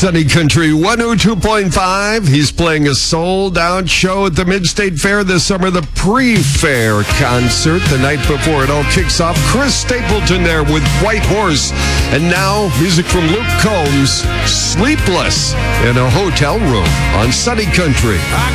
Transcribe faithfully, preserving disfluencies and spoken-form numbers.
Sunny Country one oh two point five. He's playing a sold-out show at the Mid-State Fair this summer, the pre-fair concert. The night before it all kicks off, Chris Stapleton there with White Horse. And now, music from Luke Combs, Sleepless in a Hotel Room on Sunny Country. I